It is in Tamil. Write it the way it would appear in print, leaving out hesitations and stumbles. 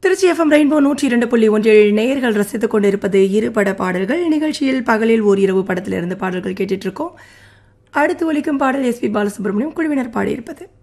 திருச்சி எஃப்எம் ரெயின்போ 102.1 நேயர்கள் ரசித்துக் கொண்டிருப்பது இருபட பாடல்கள் நிகழ்ச்சியில் பகலில் ஓரிரவு படத்திலிருந்து பாடல்கள் கேட்டுட்டு இருக்கோம். அடுத்து ஒலிக்கும் பாடல் எஸ்பி பாலசுப்ரமணியம் குழுவினர் பாடியிருப்பது.